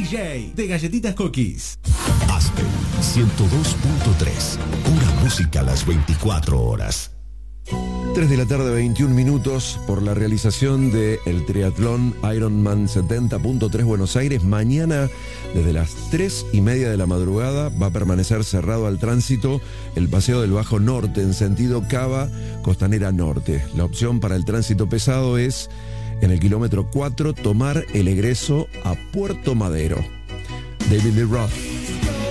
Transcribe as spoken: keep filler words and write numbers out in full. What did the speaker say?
J de Galletitas Cookies. Aspen ciento dos punto tres. Pura música a las veinticuatro horas. tres de la tarde, veintiún minutos, por la realización del triatlón Ironman setenta punto tres Buenos Aires. Mañana, desde las tres y media de la madrugada, va a permanecer cerrado al tránsito el Paseo del Bajo Norte en sentido Cava, Costanera Norte. La opción para el tránsito pesado es, en el kilómetro cuatro, tomar el egreso a Puerto Madero. David Lee Roth.